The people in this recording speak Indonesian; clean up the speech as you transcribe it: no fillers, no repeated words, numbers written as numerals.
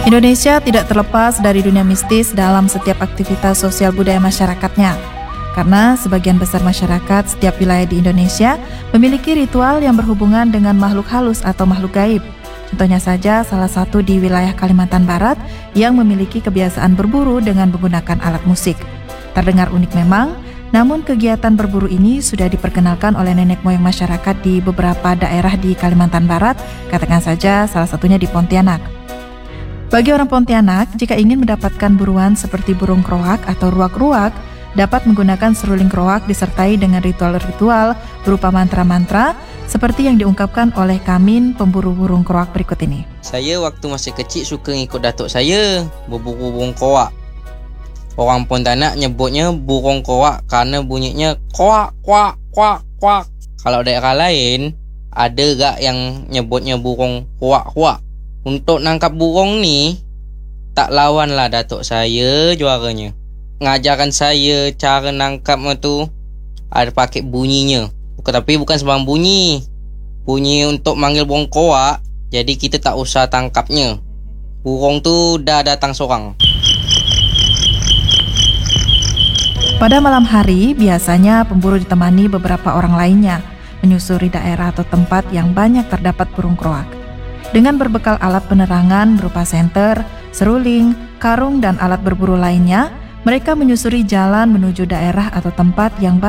Indonesia tidak terlepas dari dunia mistis dalam setiap aktivitas sosial budaya masyarakatnya. Karena sebagian besar masyarakat setiap wilayah di Indonesia memiliki ritual yang berhubungan dengan makhluk halus atau makhluk gaib. Contohnya saja salah satu di wilayah Kalimantan Barat yang memiliki kebiasaan berburu dengan menggunakan alat musik. Terdengar unik memang, namun kegiatan berburu ini sudah diperkenalkan oleh nenek moyang masyarakat di beberapa daerah di Kalimantan Barat, katakan saja salah satunya di Pontianak. Bagi orang Pontianak, jika ingin mendapatkan buruan seperti burung kroak atau ruak-ruak, dapat menggunakan seruling kroak disertai dengan ritual-ritual berupa mantra-mantra seperti yang diungkapkan oleh Kamin, pemburu burung kroak berikut ini. Saya waktu masih kecil suka ngikut datuk saya berburu burung kroak. Orang Pontianak nyebutnya burung kroak karena bunyinya kroak, kroak, kroak, kroak. Kalau daerah lain, ada gak yang nyebutnya burung kroak, kroak. Untuk nangkap burung ni, tak lawanlah datuk saya juaranya. Ngajarkan saya cara nangkapnya tu ada pakai bunyinya. Tapi bukan sembarang bunyi. Bunyi untuk manggil burung kroak, jadi kita tak usah tangkapnya. Burung tu dah datang seorang. Pada malam hari, biasanya pemburu ditemani beberapa orang lainnya menyusuri daerah atau tempat yang banyak terdapat burung kroak. Dengan berbekal alat penerangan berupa senter, seruling, karung, dan alat berburu lainnya, mereka menyusuri jalan menuju daerah atau tempat yang